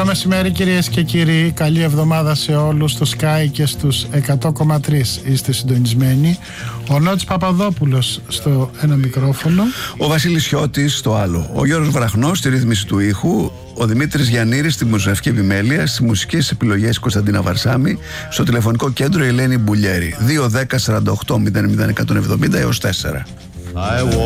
μεσημέρι κυρίες και κύριοι, καλή εβδομάδα σε όλους στο Sky και στους 100,3 είστε συντονισμένοι. Ο Νότης Παπαδόπουλος στο ένα μικρόφωνο, ο Βασίλης Χιώτης στο άλλο, ο Γιώργος Βραχνός στη ρύθμιση του ήχου, ο Δημήτρης Γιαννήρης στη μουσική επιμέλεια, στις μουσικές επιλογές Κωνσταντίνα Βαρσάμη, στο τηλεφωνικό κέντρο η Ελένη Μπουλιέρη. 2-10-48-00-170 έως 4.